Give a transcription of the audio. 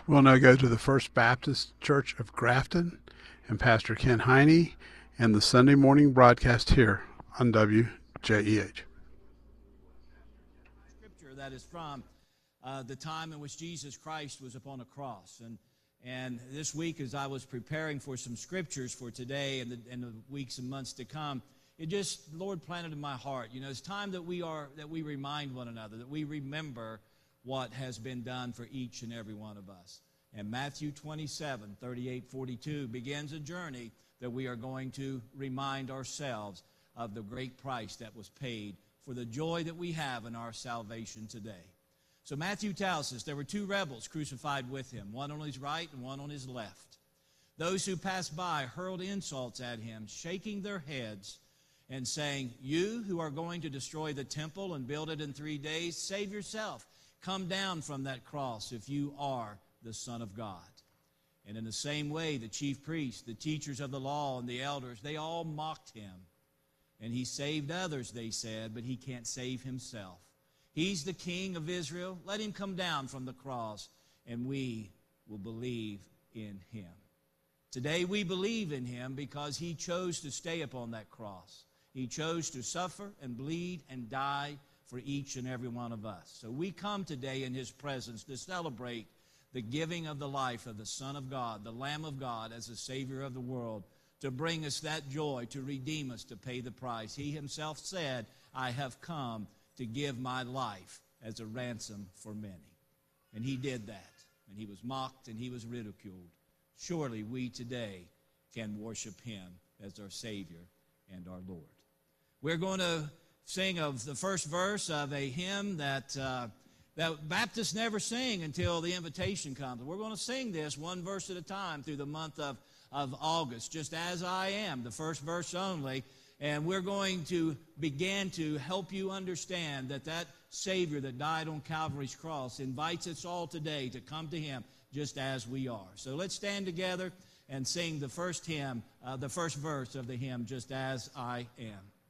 We'll now go to the First Baptist Church of Grafton and Pastor Ken Heine and the Sunday morning broadcast here on WJEH. Scripture that is from the time in which Jesus Christ was upon a cross. And this week, as I was preparing for some scriptures for today and the weeks and months to come, it just, Lord, planted in my heart. You know, it's time that we remind one another, that we remember what has been done for each and every one of us. And Matthew 27, 38, 42 begins a journey that we are going to remind ourselves of the great price that was paid for the joy that we have in our salvation today. So Matthew tells us there were two rebels crucified with him, one on his right and one on his left. Those who passed by hurled insults at him, shaking their heads and saying, "You who are going to destroy the temple and build it in 3 days, save yourself. Come down from that cross if you are the Son of God." And in the same way, the chief priests, the teachers of the law, and the elders, they all mocked him. And he saved others, they said, but he can't save himself. He's the King of Israel. Let him come down from the cross, and we will believe in him. Today we believe in him because he chose to stay upon that cross. He chose to suffer and bleed and die for each and every one of us. So we come today in his presence to celebrate the giving of the life of the Son of God, the Lamb of God, as the Savior of the world, to bring us that joy, to redeem us, to pay the price. He himself said, "I have come to give my life as a ransom for many." And he did that. And he was mocked and he was ridiculed. Surely we today can worship him as our Savior and our Lord. We're going to sing of the first verse of a hymn that Baptists never sing until the invitation comes. We're going to sing this one verse at a time through the month of August, just as I am, the first verse only. And we're going to begin to help you understand that Savior that died on Calvary's cross invites us all today to come to him just as we are. So let's stand together and sing the first hymn, the first verse of the hymn, "Just As I Am."